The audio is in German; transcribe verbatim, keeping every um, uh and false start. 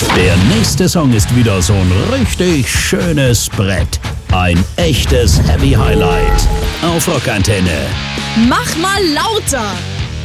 Der nächste Song ist wieder so ein richtig schönes Brett. Ein echtes Heavy Highlight auf Rockantenne. Mach mal lauter!